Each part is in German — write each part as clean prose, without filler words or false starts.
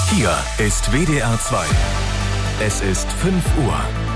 Hier ist WDR 2. Es ist 5 Uhr.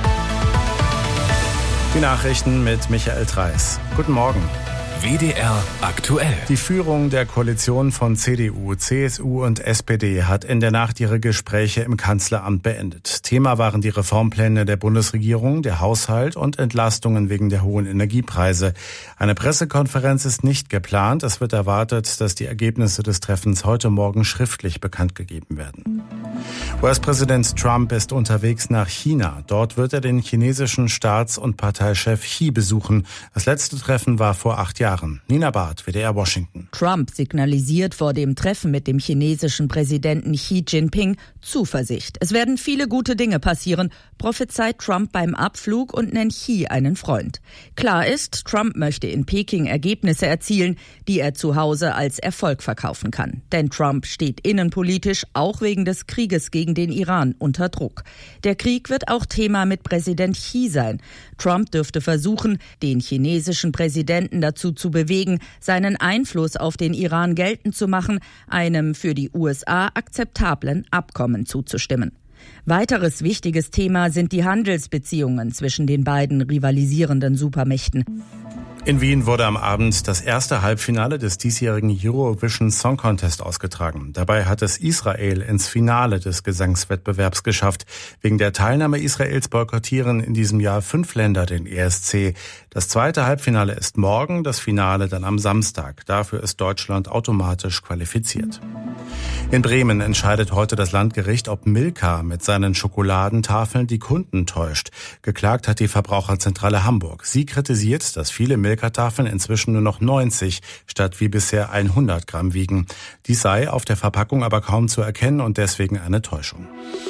Die Nachrichten mit Michael Treis. Guten Morgen. WDR aktuell. Die Führung der Koalition von CDU, CSU und SPD hat in der Nacht ihre Gespräche im Kanzleramt beendet. Thema waren die Reformpläne der Bundesregierung, der Haushalt und Entlastungen wegen der hohen Energiepreise. Eine Pressekonferenz ist nicht geplant. Es wird erwartet, dass die Ergebnisse des Treffens heute Morgen schriftlich bekannt gegeben werden. US-Präsident Trump ist unterwegs nach China. Dort wird er den chinesischen Staats- und Parteichef Xi besuchen. Das letzte Treffen war vor 8 Jahren. Nina Barth, WDR Washington. Trump signalisiert vor dem Treffen mit dem chinesischen Präsidenten Xi Jinping Zuversicht. Es werden viele gute Dinge passieren, prophezeit Trump beim Abflug und nennt Xi einen Freund. Klar ist, Trump möchte in Peking Ergebnisse erzielen, die er zu Hause als Erfolg verkaufen kann. Denn Trump steht innenpolitisch auch wegen des Krieges gegen den Iran unter Druck. Der Krieg wird auch Thema mit Präsident Xi sein. Trump dürfte versuchen, den chinesischen Präsidenten dazu zu bewegen, seinen Einfluss auf den Iran geltend zu machen, einem für die USA akzeptablen Abkommen zuzustimmen. Weiteres wichtiges Thema sind die Handelsbeziehungen zwischen den beiden rivalisierenden Supermächten. In Wien wurde am Abend das erste Halbfinale des diesjährigen Eurovision Song Contest ausgetragen. Dabei hat es Israel ins Finale des Gesangswettbewerbs geschafft. Wegen der Teilnahme Israels boykottieren in diesem Jahr 5 Länder den ESC. Das zweite Halbfinale ist morgen, das Finale dann am Samstag. Dafür ist Deutschland automatisch qualifiziert. In Bremen entscheidet heute das Landgericht, ob Milka mit seinen Schokoladentafeln die Kunden täuscht. Geklagt hat die Verbraucherzentrale Hamburg. Sie kritisiert, dass viele Milka-Tafeln inzwischen nur noch 90 statt wie bisher 100 Gramm wiegen. Dies sei auf der Verpackung aber kaum zu erkennen und deswegen eine Täuschung.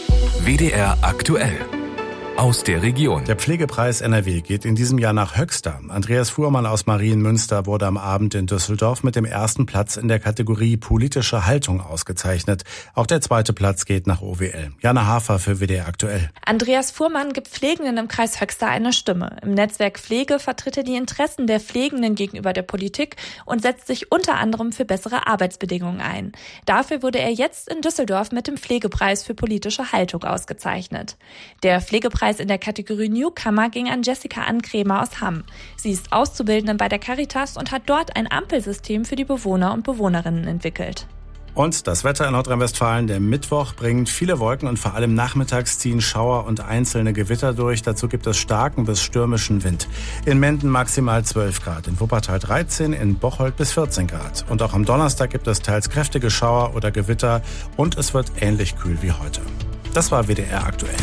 WDR aktuell. Aus der Region. Der Pflegepreis NRW geht in diesem Jahr nach Höxter. Andreas Fuhrmann aus Marienmünster wurde am Abend in Düsseldorf mit dem ersten Platz in der Kategorie politische Haltung ausgezeichnet. Auch der zweite Platz geht nach OWL. Jana Hafer für WDR aktuell. Andreas Fuhrmann gibt Pflegenden im Kreis Höxter eine Stimme. Im Netzwerk Pflege vertritt er die Interessen der Pflegenden gegenüber der Politik und setzt sich unter anderem für bessere Arbeitsbedingungen ein. Dafür wurde er jetzt in Düsseldorf mit dem Pflegepreis für politische Haltung ausgezeichnet. Der Pflegepreis in der Kategorie Newcomer ging an Jessica Ankrämer aus Hamm. Sie ist Auszubildende bei der Caritas und hat dort ein Ampelsystem für die Bewohner und Bewohnerinnen entwickelt. Und das Wetter in Nordrhein-Westfalen. Der Mittwoch bringt viele Wolken und vor allem nachmittags ziehen Schauer und einzelne Gewitter durch. Dazu gibt es starken bis stürmischen Wind. In Menden maximal 12 Grad, in Wuppertal 13, in Bocholt bis 14 Grad. Und auch am Donnerstag gibt es teils kräftige Schauer oder Gewitter und es wird ähnlich kühl wie heute. Das war WDR aktuell.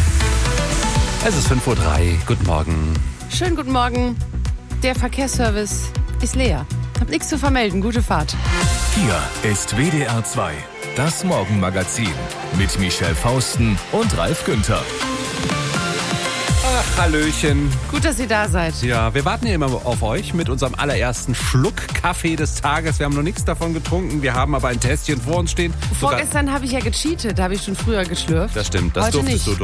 Es ist 5:03 Uhr. Guten Morgen. Schönen guten Morgen. Der Verkehrsservice ist leer. Hab nichts zu vermelden. Gute Fahrt. Hier ist WDR 2. Das Morgenmagazin mit Michelle Fausten und Ralf Günther. Ach, Hallöchen. Gut, dass ihr da seid. Ja, wir warten ja immer auf euch mit unserem allerersten Schluck Kaffee des Tages. Wir haben noch nichts davon getrunken. Wir haben aber ein Tässchen vor uns stehen. Vorgestern habe ich ja gecheatet. Da habe ich schon früher geschlürft. Das stimmt, das Heute durftest nicht. du.